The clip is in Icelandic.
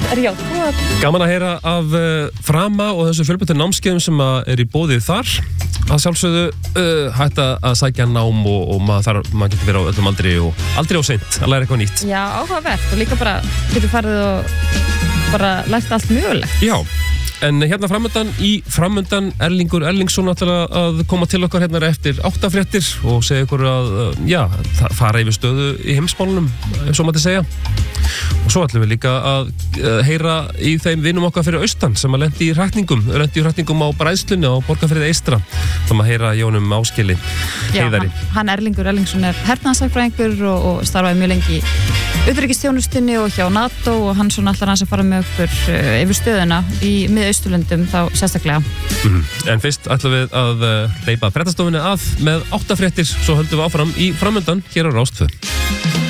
Gaman að heyra af Frama og þessu fjölbreyttu námskeiðum sem í boði þar. Að sjálfsögðu hægt að sækja nám og maður getur verið á öllum aldri og aldrei á seint að læra eitthvað nýtt. Já, áhugavert og líka bara getur farið og bara lært allt mögulegt. Já. En hérna framundan Erlingur Erlingsson að koma til okkar hérna eftir 8 fréttir og segja ykkur að fara yfir stöðu í heimsmálunum, ef svo mætti segja. Og svo ætlum við líka að heyra í þeim vinum okkar fyrir austan sem að lendi í hrakningum á Bræðslunni á Borgarfirði eystra. Það að heyra Jónum Áskili Heiðari. Hann Erlingur Erlingsson hernaðarsakfræðingur og starfaði mjög lengi í utanríkisþjónustunni og hjá NATO og hann svona allar hans að fara með okkur yfir stöðuna í Mið-Austurlöndum þá sérstaklega. En fyrst ætlum við að hleypa fréttastofunni að með 8 fréttir, svo höldum við áfram í framundan hér á Rás 2.